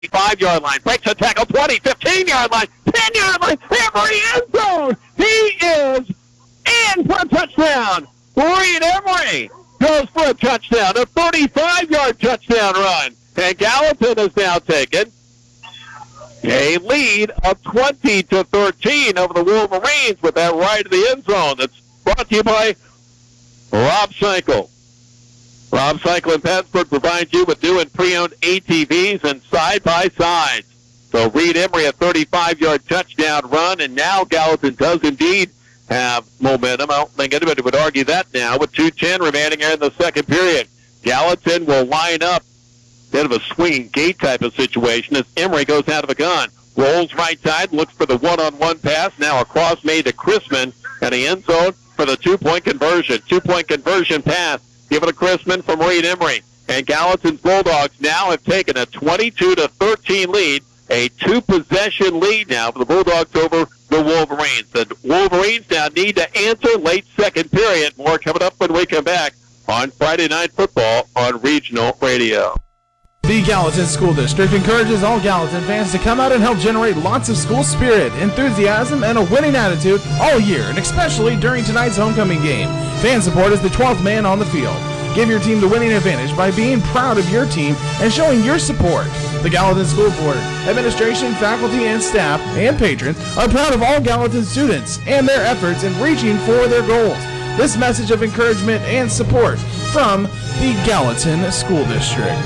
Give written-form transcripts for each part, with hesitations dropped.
5-yard line. Breaks a tackle, 20, 15-yard line, 10-yard line, Emory end zone. He is in for a touchdown. Reed Emory goes for a touchdown, a 35-yard touchdown run. And Gallatin has now taken a lead of 20-13 over the Wolverines with that right of the end zone. That's brought to you by Rob Cycle. Rob Cycle in Pittsburgh provides you with new and pre-owned ATVs and side-by-sides. So Reed Emory, a 35-yard touchdown run, and now Gallatin does indeed have momentum. I don't think anybody would argue that now with 2:10 remaining here in the second period. Gallatin will line up, bit of a swinging gate type of situation as Emory goes out of a gun. Rolls right side, looks for the one-on-one pass. Now a cross made to Chrisman and the end zone for the two-point conversion. Two-point conversion pass. Give it to Chrisman from Reed Emory. And Gallatin's Bulldogs now have taken a 22-13 lead, a two-possession lead now for the Bulldogs over the Wolverines. The Wolverines now need to answer late second period. More coming up when we come back on Friday Night Football on Regional Radio. The Gallatin School District encourages all Gallatin fans to come out and help generate lots of school spirit, enthusiasm, and a winning attitude all year, and especially during tonight's homecoming game. Fan support is the 12th man on the field. Give your team the winning advantage by being proud of your team and showing your support. The Gallatin School Board, administration, faculty, and staff, and patrons are proud of all Gallatin students and their efforts in reaching for their goals. This message of encouragement and support from the Gallatin School District.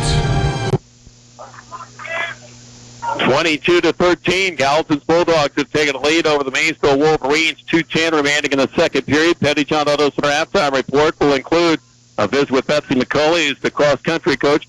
22-13, Gallatin's Bulldogs have taken a lead over the Maysville Wolverines. 2:10 remaining in the second period. Pettyjohn Auto Center halftime report will include a visit with Betsy McCulley, who's the cross-country coach for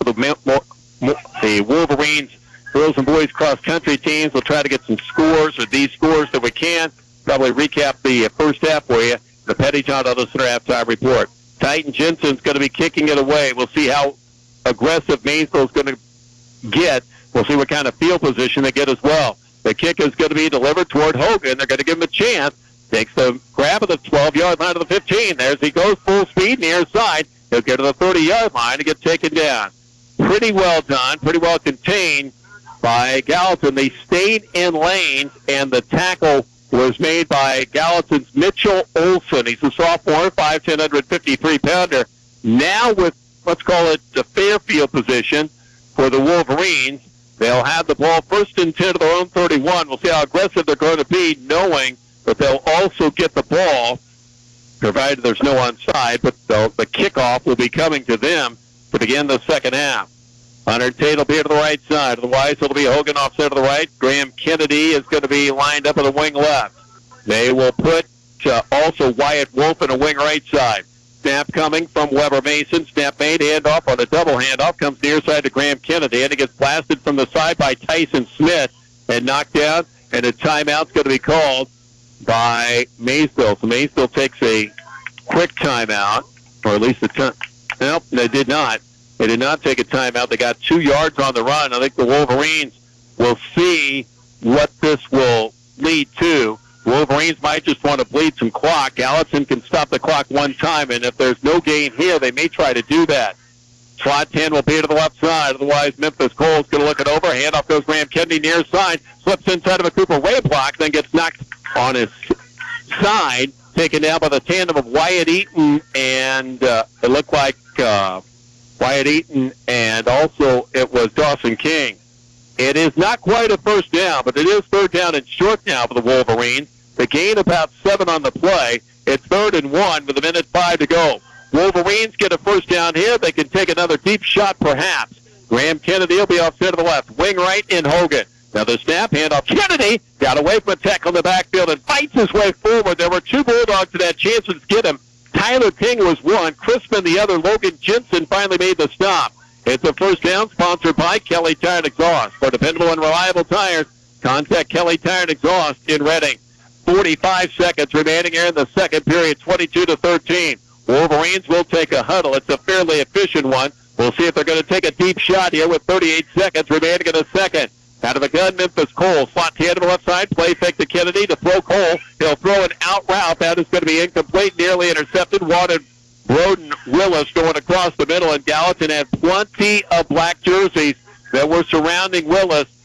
the Wolverines girls and boys cross-country teams. We'll try to get some scores, or these scores that we can. Probably recap the first half for you. The Pettyjohn Auto Center halftime report. Titan Jensen's going to be kicking it away. We'll see how aggressive Maysville's going to get. We'll see what kind of field position they get as well. The kick is going to be delivered toward Hogan. They're going to give him a chance. Takes the grab at the 12-yard line of the 15. There's he goes full speed near side. He'll get to the 30-yard line and get taken down. Pretty well done. Pretty well contained by Gallatin. They stayed in lanes, and the tackle was made by Gallatin's Mitchell Olson. He's a sophomore, 5'10", 153-pounder. Now with, let's call it, the fair field position for the Wolverines. They'll have the ball first and 10 to their own 31. We'll see how aggressive they're going to be, knowing that they'll also get the ball, provided there's no onside, but the kickoff will be coming to them to begin the second half. Hunter Tate will be to the right side. Otherwise, it'll be Hogan offset to the right. Graham Kennedy is going to be lined up on the wing left. They will put also Wyatt Wolf in a wing right side. Snap coming from Weber Mason. Snap made, handoff on a double handoff. Comes near side to Graham Kennedy, and it gets blasted from the side by Tyson Smith and knocked down, and a timeout's going to be called by Maysville. So Maysville takes a quick timeout, or at least nope, they did not. They did not take a timeout. They got 2 yards on the run. I think the Wolverines will see what this will lead to. Wolverines might just want to bleed some clock. Gallatin can stop the clock one time, and if there's no gain here, they may try to do that. Slot 10 will be to the left side. Otherwise, Memphis Cole's going to look it over. Handoff goes Graham Kennedy near side. Slips inside of a Cooper Ray block, then gets knocked on his side. Taken down by the tandem of Wyatt Eaton, and it looked like Wyatt Eaton, and also it was Dawson King. It is not quite a first down, but it is third down and short now for the Wolverines. They gain about 7 on the play. It's 3rd and 1 with 1:05 to go. Wolverines get a first down here. They can take another deep shot perhaps. Graham Kennedy will be offset to the left. Wing right in Hogan. Now the snap, handoff. Kennedy got away from a tackle in the backfield and fights his way forward. There were 2 Bulldogs that had chances to get him. Tyler King was one. Crispin the other. Logan Jensen finally made the stop. It's a first down sponsored by Kelly Tire and Exhaust. For dependable and reliable tires, contact Kelly Tire and Exhaust in Reading. 45 seconds remaining here in the second period, 22-13. Wolverines will take a huddle. It's a fairly efficient one. We'll see if they're going to take a deep shot here with 38 seconds remaining in the second. Out of the gun, Memphis Cole. Slot 10 to the left side. Play fake to Kennedy to throw Cole. He'll throw an out route. That is going to be incomplete. Nearly intercepted. Wanted Broden Willis going across the middle, and Gallatin had plenty of black jerseys that were surrounding Willis